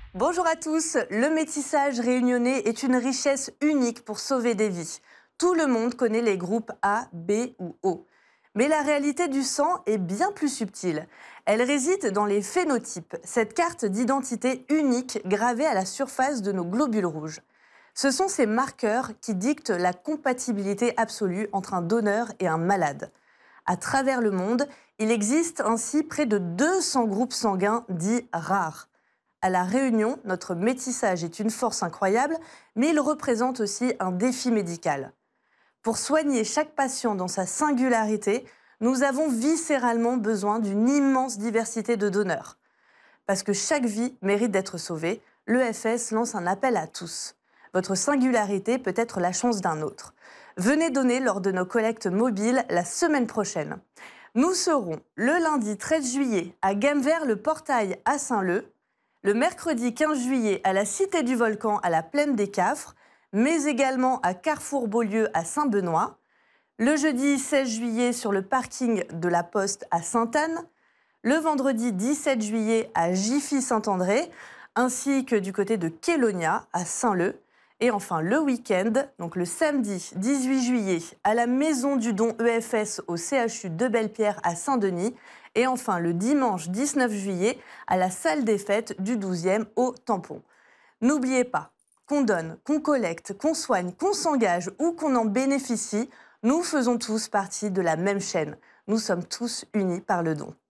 Bonjour à tous, le métissage réunionnais est une richesse unique pour sauver des vies. Tout le monde connaît les groupes A, B ou O. Mais la réalité du sang est bien plus subtile. Elle réside dans les phénotypes, cette carte d'identité unique gravée à la surface de nos globules rouges. Ce sont ces marqueurs qui dictent la compatibilité absolue entre un donneur et un malade. À travers le monde, il existe ainsi près de 200 groupes sanguins dits rares. À La Réunion, notre métissage est une force incroyable, mais il représente aussi un défi médical. Pour soigner chaque patient dans sa singularité, nous avons viscéralement besoin d'une immense diversité de donneurs. Parce que chaque vie mérite d'être sauvée, l'EFS lance un appel à tous. Votre singularité peut être la chance d'un autre. Venez donner lors de nos collectes mobiles la semaine prochaine. Nous serons le lundi 13 juillet à Gamevert-le-Portail à Saint-Leu, le mercredi 15 juillet à la Cité du Volcan à la Plaine des Cafres, mais également à Carrefour-Beaulieu à Saint-Benoît, le jeudi 16 juillet sur le parking de la Poste à Sainte-Anne, le vendredi 17 juillet à Giffy-Saint-André, ainsi que du côté de Kélonia à Saint-Leu, et enfin le week-end, donc le samedi 18 juillet à la Maison du Don EFS au CHU de Belle-Pierre à Saint-Denis, et enfin le dimanche 19 juillet à la salle des fêtes du 12e au Tampon. N'oubliez pas, qu'on donne, qu'on collecte, qu'on soigne, qu'on s'engage ou qu'on en bénéficie, nous faisons tous partie de la même chaîne. Nous sommes tous unis par le don.